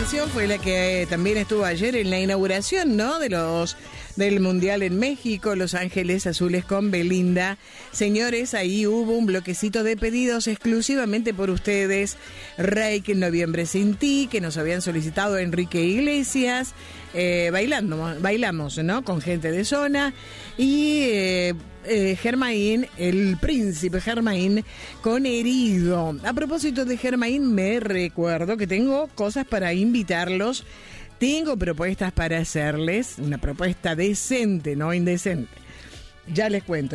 canción fue la que también estuvo ayer en la inauguración, ¿no? Del Mundial en México, Los Ángeles Azules con Belinda. Señores, ahí hubo un bloquecito de pedidos exclusivamente por ustedes. Reiki en Noviembre Sin Ti, que nos habían solicitado Enrique Iglesias. Bailamos, ¿no? Con gente de zona. Y Germain, el príncipe Germain, con Herido. A propósito de Germain, me recuerdo que tengo cosas para invitarlos. Tengo propuestas para hacerles, una propuesta decente, no indecente. Ya les cuento.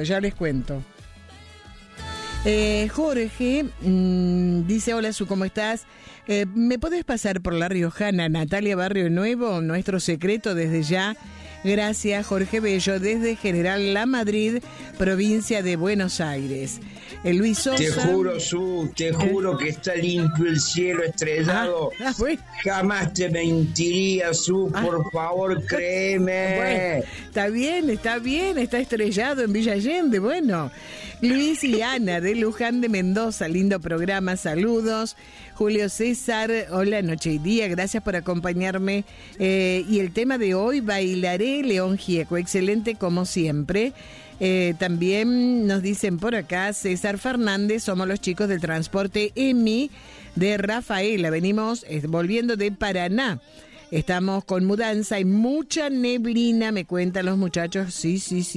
Jorge dice, hola Su, ¿cómo estás? ¿Me podés pasar por La Riojana, Natalia Barrio Nuevo? Nuestro secreto desde ya. Gracias, Jorge Bello, desde General La Madrid, provincia de Buenos Aires. Luis Sosa. Te juro, Su, te juro que está limpio el cielo estrellado. Bueno. Jamás te mentiría, Su, por favor, créeme. Bueno, está bien, está estrellado en Villa Allende, bueno. Luis y Ana de Luján de Mendoza, lindo programa, saludos. Julio César, hola, noche y día, gracias por acompañarme. Y el tema de hoy, Bailaré, León Gieco, excelente como siempre. También nos dicen por acá, César Fernández, somos los chicos del transporte EMI de Rafaela, venimos volviendo de Paraná. Estamos con mudanza y mucha neblina, me cuentan los muchachos, sí.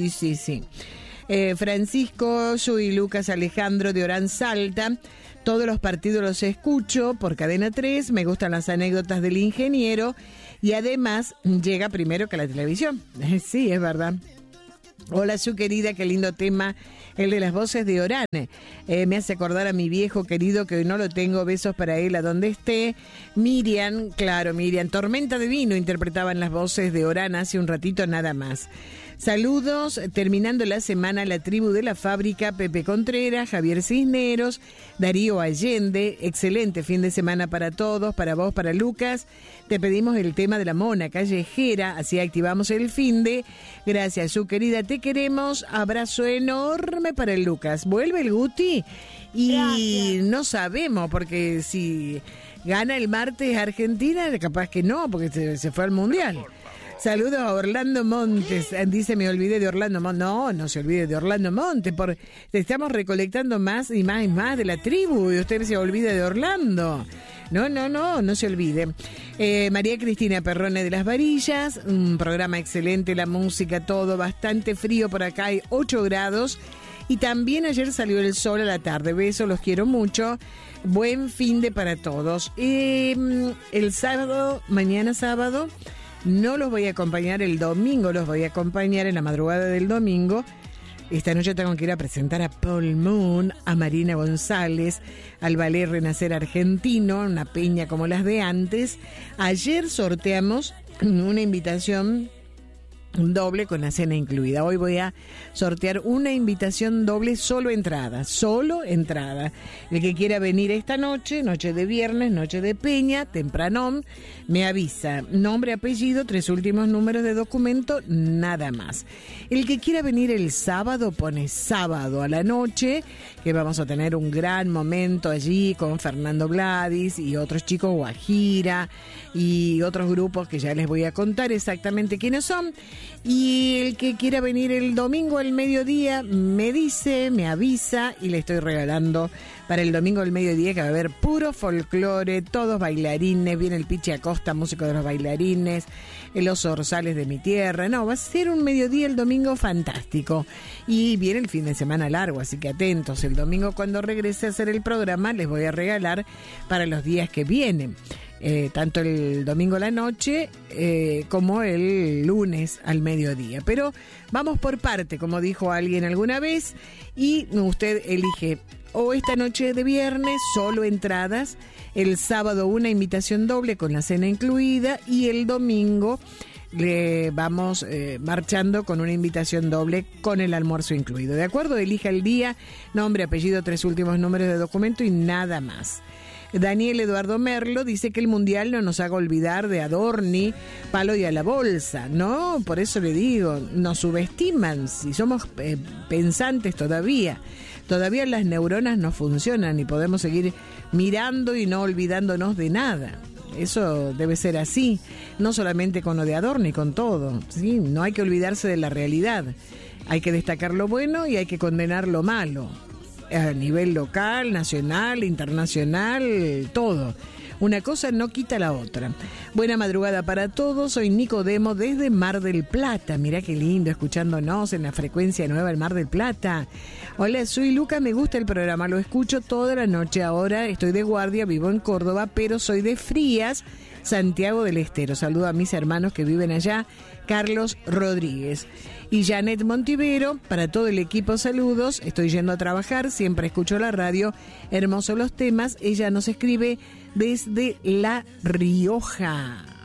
Francisco, yo y Lucas Alejandro de Orán Salta. Todos los partidos los escucho por Cadena 3. Me gustan las anécdotas del ingeniero. Y además llega primero que la televisión. Sí, es verdad. Hola, Su querida, qué lindo tema, el de las voces de Orán. Me hace acordar a mi viejo querido, que hoy no lo tengo, besos para él a donde esté. Miriam, Tormenta de Vino interpretaban las voces de Orán hace un ratito nada más. Saludos, terminando la semana, la tribu de la fábrica, Pepe Contreras, Javier Cisneros, Darío Allende, excelente fin de semana para todos, para vos, para Lucas. Te pedimos el tema de la mona callejera, así activamos el finde. Gracias, Su querida, te queremos, abrazo enorme para el Lucas. ¿Vuelve el Guti? Y gracias. No sabemos, porque si gana el martes Argentina, capaz que no, porque se fue al Mundial. Saludos a Orlando Montes. Dice, me olvidé de Orlando Montes. No se olvide de Orlando Montes. Estamos recolectando más y más de la tribu y usted se olvida de Orlando. No se olvide. María Cristina Perrone de las Varillas. Un programa excelente, la música, todo. Bastante frío por acá, hay 8 grados. Y también ayer salió el sol a la tarde. Besos, los quiero mucho. Buen fin de para todos. El sábado, mañana sábado, no los voy a acompañar, el domingo los voy a acompañar en la madrugada del domingo. Esta noche tengo que ir a presentar a Paul Moon, a Marina González, al Ballet Renacer Argentino, una peña como las de antes. Ayer sorteamos una invitación doble con la cena incluida. Hoy voy a sortear una invitación doble, solo entrada. El que quiera venir esta noche de viernes, noche de peña, tempranón, me avisa. Nombre, apellido, 3 últimos números de documento, nada más. El que quiera venir el sábado, pone sábado a la noche, que vamos a tener un gran momento allí con Fernando Gladys y otros chicos, Guajira y otros grupos que ya les voy a contar exactamente quiénes son. Y el que quiera venir el domingo al mediodía me dice, me avisa, y le estoy regalando para el domingo al mediodía, que va a haber puro folclore, todos bailarines, viene el Pichi Acosta, músico de los bailarines, los Orzales de mi tierra. No, va a ser un mediodía el domingo fantástico. Y viene el fin de semana largo, así que atentos. El domingo, cuando regrese a hacer el programa, les voy a regalar para los días que vienen. Tanto el domingo a la noche como el lunes al mediodía. Pero vamos por parte, como dijo alguien alguna vez, y usted elige o esta noche de viernes solo entradas, el sábado una invitación doble con la cena incluida, y el domingo le vamos marchando con una invitación doble con el almuerzo incluido. ¿De acuerdo? Elija el día, nombre, apellido, 3 últimos números de documento y nada más. Daniel Eduardo Merlo dice que el Mundial no nos haga olvidar de Adorni, Palo y a la Bolsa. No, por eso le digo, nos subestiman, si somos pensantes todavía las neuronas no funcionan y podemos seguir mirando y no olvidándonos de nada. eso debe ser así, no solamente con lo de Adorno y con todo, ¿sí? No hay que olvidarse de la realidad, hay que destacar lo bueno y hay que condenar lo malo, a nivel local, nacional, internacional, todo. Una cosa no quita la otra. Buena madrugada para todos, soy Nicodemo desde Mar del Plata. Mirá qué lindo, escuchándonos en la frecuencia nueva del Mar del Plata. Hola, soy Luca, me gusta el programa, lo escucho toda la noche. Ahora estoy de guardia, vivo en Córdoba, pero soy de Frías, Santiago del Estero. Saludo a mis hermanos que viven allá, Carlos Rodríguez. Y Janet Montivero, para todo el equipo, saludos. Estoy yendo a trabajar, siempre escucho la radio. Hermosos los temas. Ella nos escribe desde La Rioja.